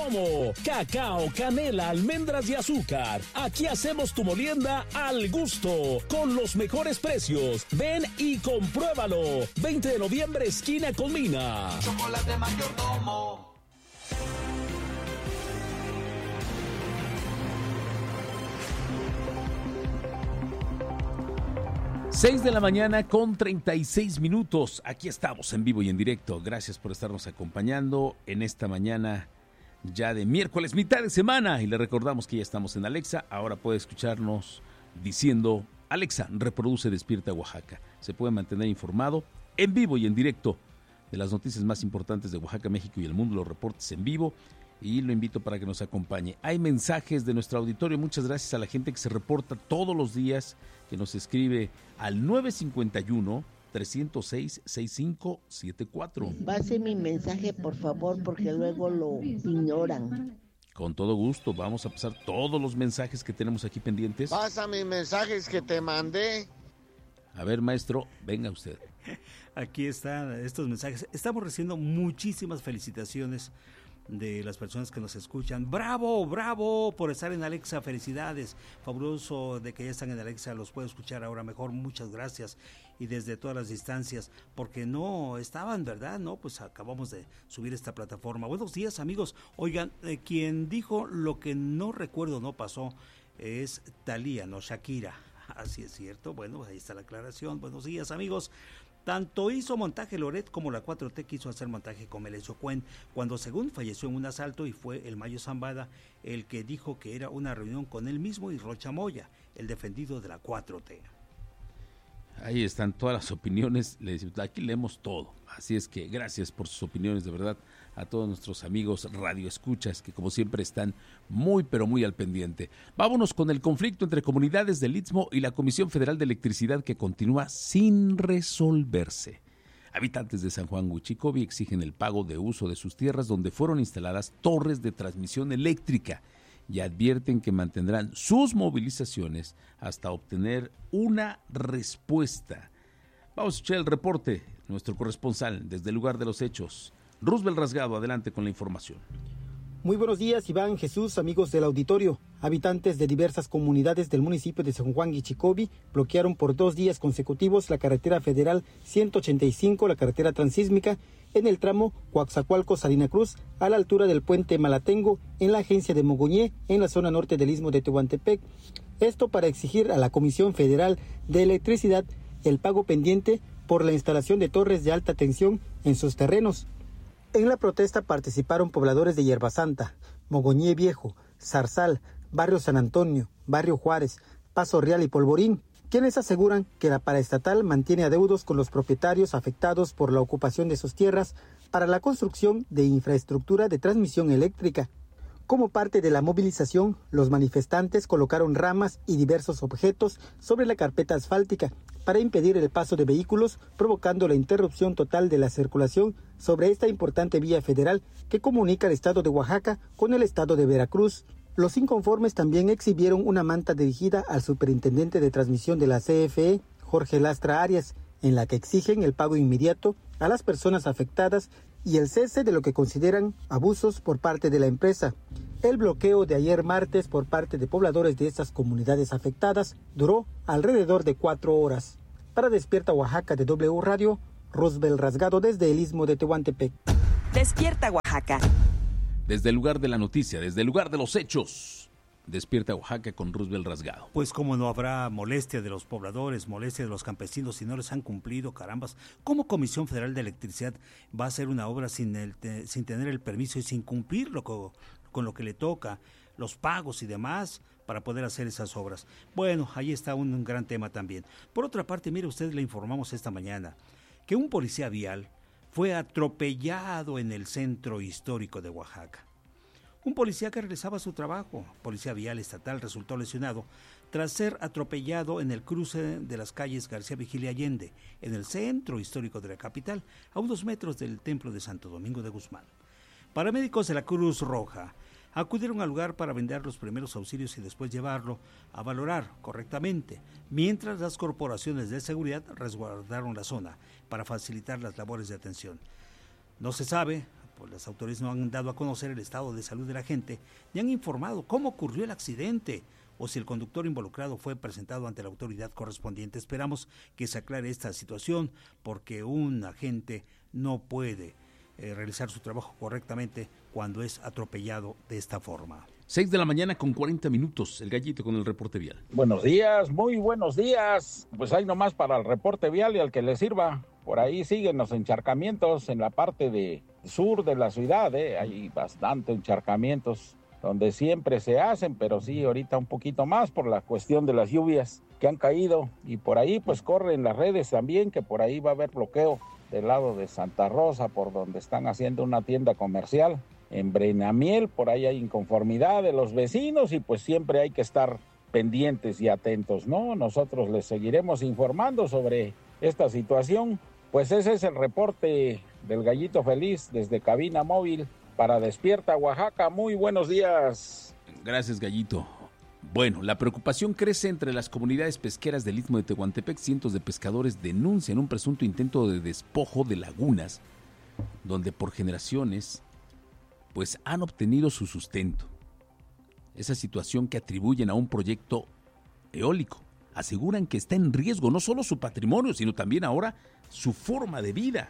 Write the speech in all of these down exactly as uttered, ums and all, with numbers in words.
Como cacao, canela, almendras y azúcar. Aquí hacemos tu molienda al gusto, con los mejores precios. Ven y compruébalo. veinte de noviembre, esquina Colmina. Chocolate Mayordomo. seis de la mañana con treinta y seis minutos. Aquí estamos en vivo y en directo. Gracias por estarnos acompañando en esta mañana ya de miércoles, mitad de semana. Y le recordamos que ya estamos en Alexa. Ahora puede escucharnos diciendo: Alexa, reproduce Despierta Oaxaca. Se puede mantener informado en vivo y en directo de las noticias más importantes de Oaxaca, México y el mundo, los reportes en vivo. Y lo invito para que nos acompañe. Hay mensajes de nuestro auditorio. Muchas gracias a la gente que se reporta todos los días, que nos escribe al nueve cinco uno, tres cero seis, seis cinco siete cuatro. Pase mi mensaje, por favor, porque luego lo ignoran. Con todo gusto, vamos a pasar todos los mensajes que tenemos aquí pendientes. Pasa mis mensajes que te mandé. A ver, maestro, venga usted. Aquí están estos mensajes. Estamos recibiendo muchísimas felicitaciones de las personas que nos escuchan. ¡Bravo, bravo! Por estar en Alexa, felicidades. Fabuloso de que ya están en Alexa, los puedo escuchar ahora mejor, muchas gracias. Y desde todas las distancias, porque no estaban, ¿verdad? No, pues acabamos de subir esta plataforma. Buenos días, amigos. Oigan, eh, quien dijo lo que no recuerdo no pasó es Thalía, no Shakira. Así es cierto. Bueno, ahí está la aclaración. Buenos días, amigos. Tanto hizo montaje Loret como la cuatro T quiso hacer montaje con Melesio Cuen, cuando según falleció en un asalto, y fue el Mayo Zambada el que dijo que era una reunión con él mismo y Rocha Moya, el defendido de la cuatro T. Ahí están todas las opiniones, aquí leemos todo, así es que gracias por sus opiniones, de verdad, a todos nuestros amigos radioescuchas que como siempre están muy pero muy al pendiente. Vámonos con el conflicto entre comunidades del Istmo y la Comisión Federal de Electricidad, que continúa sin resolverse. Habitantes de San Juan Huichicobi exigen el pago de uso de sus tierras donde fueron instaladas torres de transmisión eléctrica y advierten que mantendrán sus movilizaciones hasta obtener una respuesta. Vamos a escuchar el reporte, nuestro corresponsal desde el lugar de los hechos, Roosevelt Rasgado, adelante con la información. Muy buenos días, Iván, Jesús, amigos del auditorio. Habitantes de diversas comunidades del municipio de San Juan Huichicobi bloquearon por dos días consecutivos la carretera federal ciento ochenta y cinco, la carretera transísmica, en el tramo Coaxacualco-Salina Cruz, a la altura del puente Malatengo, en la agencia de Mogoñé, en la zona norte del istmo de Tehuantepec. Esto para exigir a la Comisión Federal de Electricidad el pago pendiente por la instalación de torres de alta tensión en sus terrenos. En la protesta participaron pobladores de Hierbasanta, Mogoñé Viejo, Zarzal, Barrio San Antonio, Barrio Juárez, Paso Real y Polvorín, quienes aseguran que la paraestatal mantiene adeudos con los propietarios afectados por la ocupación de sus tierras para la construcción de infraestructura de transmisión eléctrica. Como parte de la movilización, los manifestantes colocaron ramas y diversos objetos sobre la carpeta asfáltica para impedir el paso de vehículos, provocando la interrupción total de la circulación sobre esta importante vía federal que comunica el estado de Oaxaca con el estado de Veracruz. Los inconformes también exhibieron una manta dirigida al superintendente de transmisión de la C F E, Jorge Lastra Arias, en la que exigen el pago inmediato a las personas afectadas y el cese de lo que consideran abusos por parte de la empresa. El bloqueo de ayer martes por parte de pobladores de estas comunidades afectadas duró alrededor de cuatro horas. Para Despierta Oaxaca de W Radio, Roosevelt Rasgado desde el istmo de Tehuantepec. Despierta Oaxaca. Desde el lugar de la noticia, desde el lugar de los hechos, Despierta Oaxaca con Roosevelt Rasgado. Pues como no habrá molestia de los pobladores, molestia de los campesinos si no les han cumplido, carambas. ¿Cómo Comisión Federal de Electricidad va a hacer una obra sin, el, sin tener el permiso y sin cumplirlo con, con lo que le toca, los pagos y demás, para poder hacer esas obras? Bueno, ahí está un, un gran tema también. Por otra parte, mire usted, le informamos esta mañana que un policía vial fue atropellado en el centro histórico de Oaxaca. Un policía que regresaba a su trabajo, policía vial estatal, resultó lesionado tras ser atropellado en el cruce de las calles García Vigil y Allende, en el centro histórico de la capital, a unos metros del templo de Santo Domingo de Guzmán. Paramédicos de la Cruz Roja acudieron al lugar para brindar los primeros auxilios y después llevarlo a valorar correctamente, mientras las corporaciones de seguridad resguardaron la zona para facilitar las labores de atención. No se sabe pues las autoridades no han dado a conocer el estado de salud de la gente, ni han informado cómo ocurrió el accidente o si el conductor involucrado fue presentado ante la autoridad correspondiente. Esperamos que se aclare esta situación porque un agente no puede eh, realizar su trabajo correctamente cuando es atropellado de esta forma. Seis de la mañana con cuarenta minutos, el Gallito con el reporte vial. Buenos días, muy buenos días. Pues hay nomás para el reporte vial y al que le sirva. Por ahí siguen los encharcamientos en la parte de sur de la ciudad, ¿eh? Hay bastante encharcamientos donde siempre se hacen, pero sí ahorita un poquito más por la cuestión de las lluvias que han caído. Y por ahí pues corren las redes también, que por ahí va a haber bloqueo del lado de Santa Rosa, por donde están haciendo una tienda comercial. En Brenamiel, por ahí hay inconformidad de los vecinos y pues siempre hay que estar pendientes y atentos, ¿no? Nosotros les seguiremos informando sobre esta situación. Pues ese es el reporte del Gallito Feliz desde Cabina Móvil para Despierta Oaxaca. Muy buenos días. Gracias, Gallito. Bueno, la preocupación crece entre las comunidades pesqueras del Istmo de Tehuantepec. Cientos de pescadores denuncian un presunto intento de despojo de lagunas, donde por generaciones pues han obtenido su sustento. Esa situación que atribuyen a un proyecto eólico. Aseguran que está en riesgo no solo su patrimonio, sino también ahora su forma de vida.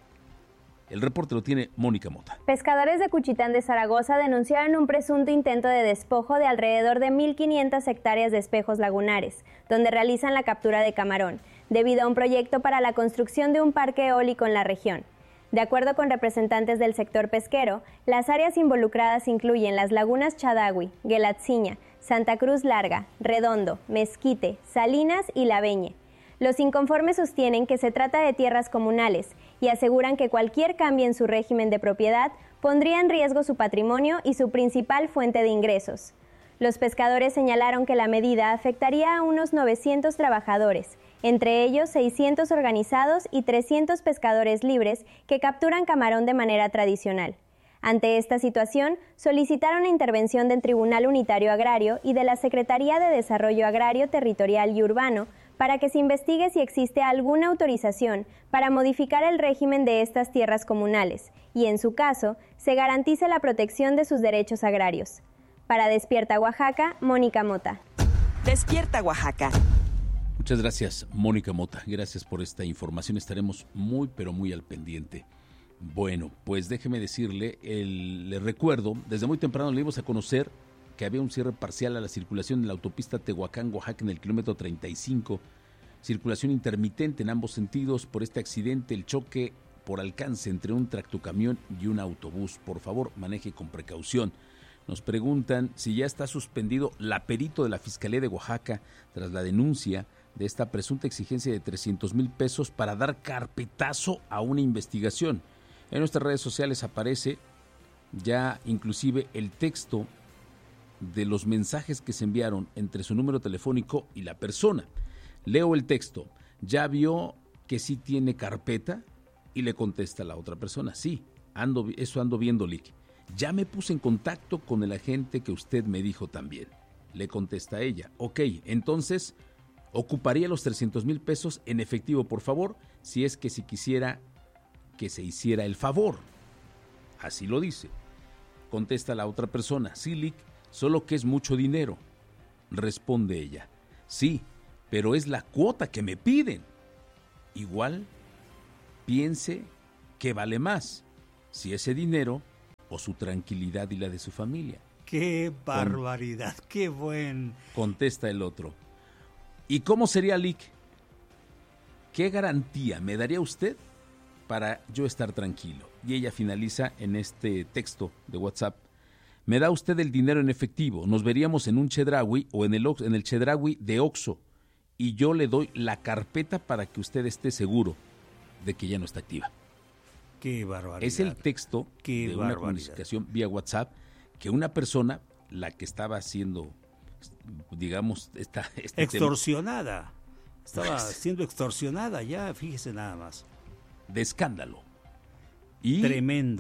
El reporte lo tiene Mónica Mota. Pescadores de Cuchitán de Zaragoza denunciaron un presunto intento de despojo de alrededor de mil quinientas hectáreas de espejos lagunares, donde realizan la captura de camarón, debido a un proyecto para la construcción de un parque eólico en la región. De acuerdo con representantes del sector pesquero, las áreas involucradas incluyen las lagunas Chadagui, Guelatziña, Santa Cruz Larga, Redondo, Mezquite, Salinas y Laveñe. Los inconformes sostienen que se trata de tierras comunales y aseguran que cualquier cambio en su régimen de propiedad pondría en riesgo su patrimonio y su principal fuente de ingresos. Los pescadores señalaron que la medida afectaría a unos novecientos trabajadores, entre ellos seiscientos organizados y trescientos pescadores libres que capturan camarón de manera tradicional. Ante esta situación, solicitaron la intervención del Tribunal Unitario Agrario y de la Secretaría de Desarrollo Agrario, Territorial y Urbano para que se investigue si existe alguna autorización para modificar el régimen de estas tierras comunales y, en su caso, se garantice la protección de sus derechos agrarios. Para Despierta Oaxaca, Mónica Mota. Despierta Oaxaca. Muchas gracias, Mónica Mota. Gracias por esta información. Estaremos muy, pero muy al pendiente. Bueno, pues déjeme decirle, el, le recuerdo, desde muy temprano le dimos a conocer que había un cierre parcial a la circulación en la autopista Tehuacán-Oaxaca en el kilómetro treinta y cinco. Circulación intermitente en ambos sentidos por este accidente, el choque por alcance entre un tractocamión y un autobús. Por favor, maneje con precaución. Nos preguntan si ya está suspendido la perito de la Fiscalía de Oaxaca tras la denuncia de esta presunta exigencia de trescientos mil pesos para dar carpetazo a una investigación. En nuestras redes sociales aparece ya inclusive el texto de los mensajes que se enviaron entre su número telefónico y la persona. Leo el texto. ¿Ya vio que sí tiene carpeta? Y le contesta la otra persona. Sí, ando, eso ando viendo, Lick. Ya me puse en contacto con el agente que usted me dijo también. Le contesta ella. Ok, entonces ocuparía los trescientos mil pesos en efectivo, por favor, si es que si quisiera que se hiciera el favor. Así lo dice. Contesta la otra persona. Sí, Lick, solo que es mucho dinero. Responde ella. Sí, pero es la cuota que me piden. Igual, piense que vale más, si ese dinero o su tranquilidad y la de su familia. ¡Qué barbaridad! Con, ¡Qué buen! Contesta el otro. ¿Y cómo sería, Lick? ¿Qué garantía me daría usted para yo estar tranquilo? Y ella finaliza en este texto de WhatsApp. Me da usted el dinero en efectivo, nos veríamos en un Chedraui o en el, en el Chedraui de Oxxo y yo le doy la carpeta para que usted esté seguro de que ya no está activa. ¡Qué barbaridad! Es el texto Qué de barbaridad. Una comunicación vía WhatsApp que una persona, la que estaba haciendo, digamos, esta, este extorsionada. Tema, estaba pues, siendo extorsionada ya, fíjese nada más. De escándalo. Y tremendo.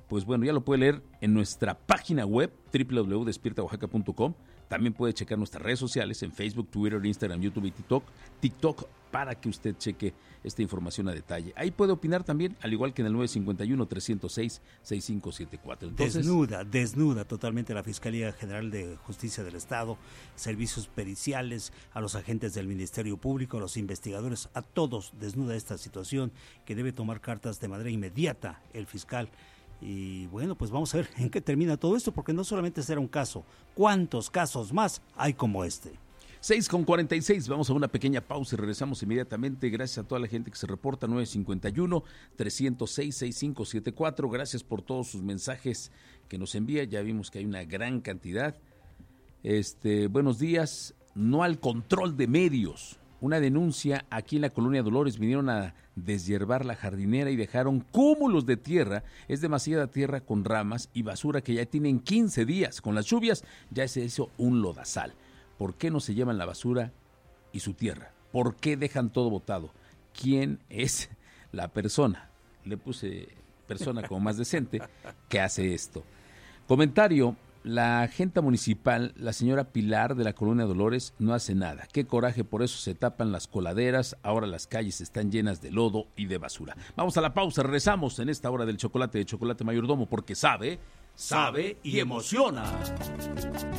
pues bueno, ya lo puede leer en nuestra página web doble u doble u doble u punto despierta oaxaca punto com. También puede checar nuestras redes sociales en Facebook, Twitter, Instagram, YouTube y TikTok, TikTok para que usted cheque esta información a detalle. Ahí puede opinar también, al igual que en el nueve cinco uno, tres cero seis, seis cinco siete cuatro. Entonces, desnuda, desnuda totalmente la Fiscalía General de Justicia del Estado, servicios periciales, a los agentes del Ministerio Público, a los investigadores, a todos desnuda esta situación que debe tomar cartas de manera inmediata el fiscal. Y bueno, pues vamos a ver en qué termina todo esto, porque no solamente será un caso, ¿cuántos casos más hay como este? seis con cuarenta y seis, vamos a una pequeña pausa y regresamos inmediatamente. Gracias a toda la gente que se reporta, nueve cinco uno, tres cero seis, seis cinco siete cuatro. Gracias por todos sus mensajes que nos envía, ya vimos que hay una gran cantidad. Este, buenos días, no al control de medios. Una denuncia aquí en la Colonia Dolores, vinieron a deshiervar la jardinera y dejaron cúmulos de tierra, es demasiada tierra con ramas y basura que ya tienen quince días, con las lluvias ya se hizo un lodazal. ¿Por qué no se llevan la basura y su tierra? ¿Por qué dejan todo botado? ¿Quién es la persona? Le puse persona como más decente que hace esto. Comentario. La agente municipal, la señora Pilar de la Colonia Dolores, no hace nada. Qué coraje, por eso se tapan las coladeras, ahora las calles están llenas de lodo y de basura. Vamos a la pausa, regresamos en esta hora del chocolate de Chocolate Mayordomo, porque sabe, sabe y emociona.